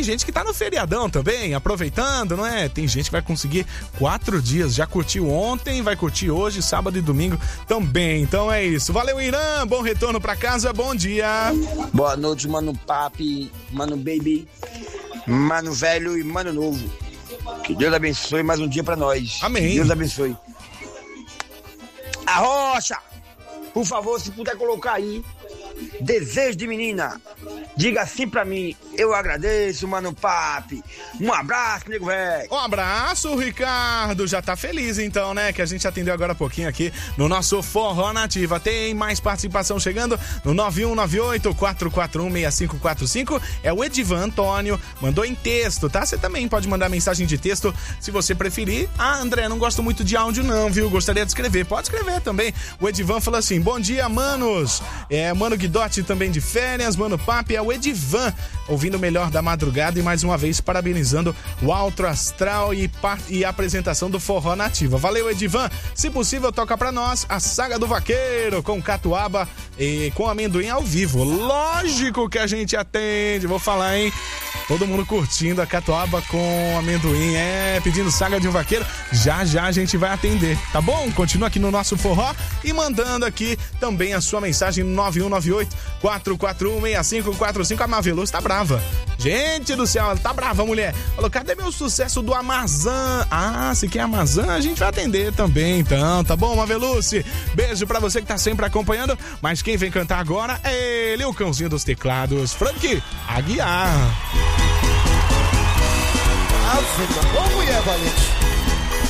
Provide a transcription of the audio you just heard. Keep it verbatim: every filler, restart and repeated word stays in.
gente que tá no feriadão também, aproveitando, não é? Tem gente que vai conseguir quatro dias, já curtiu ontem, vai curtir hoje, sábado e domingo também. Então é isso. Valeu, Irã, bom retorno pra casa, bom dia. Boa noite, mano papi, mano baby, mano velho e mano novo. Que Deus abençoe mais um dia pra nós. Amém. Que Deus abençoe. A Rocha, por favor, se puder colocar aí, Desejo de Menina. Diga assim pra mim, eu agradeço, mano papi. Um abraço, nego velho. Um abraço, Ricardo. Já tá feliz então, né? Que a gente atendeu agora há pouquinho aqui no nosso Forró Nativa. Tem mais participação chegando no nove um nove oito, quatro quatro um, seis cinco quatro cinco. É o Edivan Antônio. Mandou em texto, tá? Você também pode mandar mensagem de texto se você preferir. Ah, André, não gosto muito de áudio não, viu? Gostaria de escrever. Pode escrever também. O Edivan falou assim, bom dia, manos. É, mano Guidotti também de férias. Mano papi, é o Edivan, ouvindo o melhor da madrugada e mais uma vez parabenizando o Alto Astral e, par- e a apresentação do Forró Nativa. Valeu, Edivan. Se possível, toca pra nós a Saga do Vaqueiro com catuaba e com amendoim ao vivo. Lógico que a gente atende, vou falar, hein? Todo mundo curtindo a catuaba com amendoim, é, pedindo Saga de um Vaqueiro. Já, já a gente vai atender, tá bom? Continua aqui no nosso forró e mandando aqui também a sua mensagem nove um nove oito, quatro quatro um, seis cinco quatro cinco. A Maveluz tá brava. Gente do céu, ela tá brava, mulher. Falou, cadê meu sucesso do Amazã? Ah, se quer Amazã, a gente vai atender também, então, tá bom, Maveluce? Beijo pra você que tá sempre acompanhando, mas quem vem cantar agora é ele, o cãozinho dos teclados, Frank Aguiar. Ave, ô mulher valente.